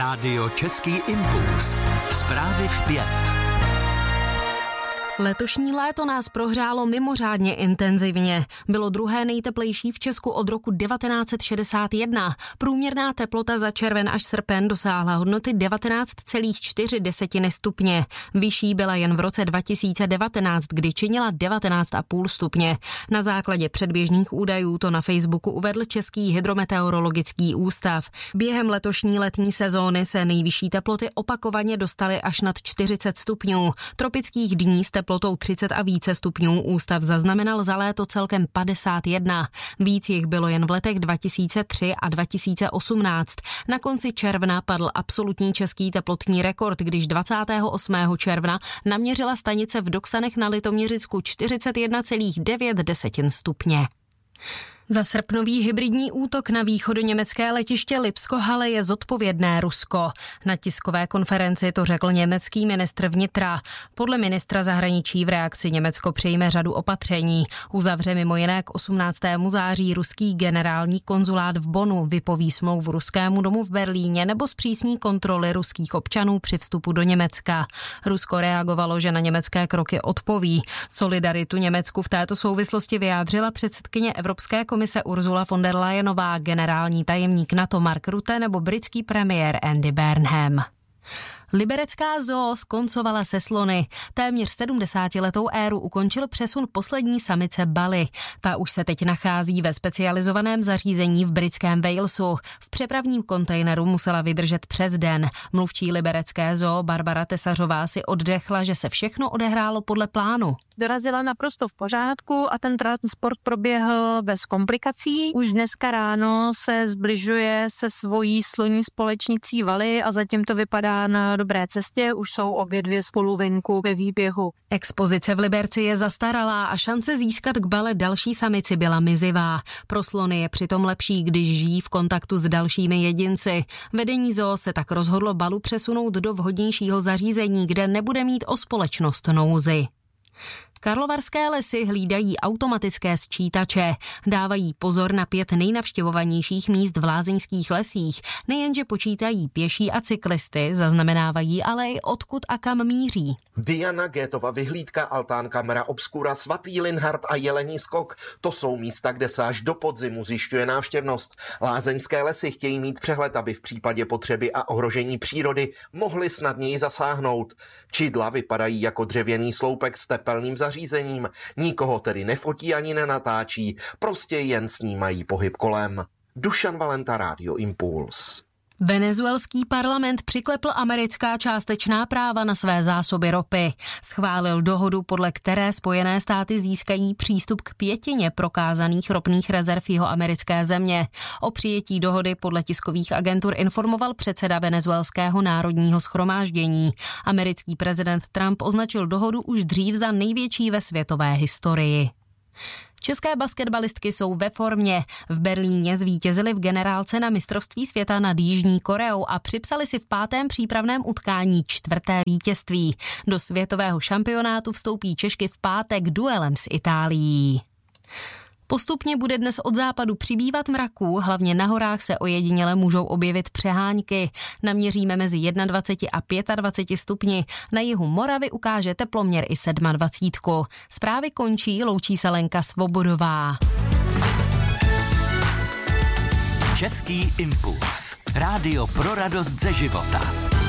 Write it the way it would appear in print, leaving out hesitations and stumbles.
Rádio Český impuls. Zprávy v 5. Letošní léto nás prohřálo mimořádně intenzivně. Bylo druhé nejteplejší v Česku od roku 1961. Průměrná teplota za červen až srpen dosáhla hodnoty 19,4 stupně. Vyšší byla jen v roce 2019, kdy činila 19,5 stupně. Na základě předběžných údajů to na Facebooku uvedl Český hydrometeorologický ústav. Během letošní letní sezóny se nejvyšší teploty opakovaně dostaly až nad 40 stupňů. Tropických dní s teplotou 30 a více stupňů ústav zaznamenal za léto celkem 51. Víc jich bylo jen v letech 2003 a 2018. Na konci června padl absolutní český teplotní rekord, když 28. června naměřila stanice v Doksanech na Litoměřicku 41,9 stupně. Za srpnový hybridní útok na východoněmecké letiště Lipsko-Halle je zodpovědné Rusko. Na tiskové konferenci to řekl německý ministr vnitra. Podle ministra zahraničí v reakci Německo přijme řadu opatření. Uzavře mimo jiné k 18. září ruský generální konzulát v Bonnu, vypoví smlouvu ruskému domu v Berlíně nebo zpřísní kontroly ruských občanů při vstupu do Německa. Rusko reagovalo, že na německé kroky odpoví. Solidaritu Německu v této souvislosti vyjádřila předsedkyně Evropské komise Ursula von der Leyenová, generální tajemník NATO Mark Rutte nebo britský premiér Andy Burnham. Liberecká zoo skoncovala se slony. Téměř 70letou éru ukončil přesun poslední samice Bali. Ta už se teď nachází ve specializovaném zařízení v britském Walesu. V přepravním kontejneru musela vydržet přes den. Mluvčí liberecké zoo Barbara Tesařová si oddechla, že se všechno odehrálo podle plánu. Dorazila naprosto v pořádku a ten transport proběhl bez komplikací. Už dneska ráno se zbližuje se svojí sloní společnicí Vali a zatím to vypadá na dobré cestě, už jsou obě dvě spolu venku ve výběhu. Expozice v Liberci je zastaralá a šance získat k Bale další samici byla mizivá. Pro slony je přitom lepší, když žijí v kontaktu s dalšími jedinci. Vedení zoo se tak rozhodlo Balu přesunout do vhodnějšího zařízení, kde nebude mít o společnost nouzy. Karlovarské lesy hlídají automatické sčítače. Dávají pozor na 5 nejnavštěvovanějších míst v lázeňských lesích. Nejenže počítají pěší a cyklisty, zaznamenávají ale i odkud a kam míří. Diana Gétova vyhlídka, Altán Camera Obscura, Svatý Linhart a Jelení skok. To jsou místa, kde se až do podzimu zjišťuje návštěvnost. Lázeňské lesy chtějí mít přehled, aby v případě potřeby a ohrožení přírody mohli snadněji zasáhnout. Čidla vypadají jako dřevěný sloupek s tepelným zařízením. Nikoho tedy nefotí ani nenatáčí, prostě jen snímají pohyb kolem. Dušan Valenta, Rádio Impuls. Venezuelský parlament přiklepl americká částečná práva na své zásoby ropy. Schválil dohodu, podle které Spojené státy získají přístup k 5 prokázaných ropných rezerv jihoamerické země. O přijetí dohody podle tiskových agentur informoval předseda venezuelského národního shromáždění. Americký prezident Trump označil dohodu už dřív za největší ve světové historii. České basketbalistky jsou ve formě. V Berlíně zvítězili v generálce na mistrovství světa nad Jižní Koreou a připsali si v 5. přípravném utkání 4. vítězství. Do světového šampionátu vstoupí Češky v pátek duelem s Itálií. Postupně bude dnes od západu přibývat mraků, hlavně na horách se ojediněle můžou objevit přehánky. Naměříme mezi 21 a 25 stupni. Na jihu Moravy ukáže teploměr i 27. Zprávy končí, loučí se Lenka Svobodová. Český impuls. Rádio pro radost ze života.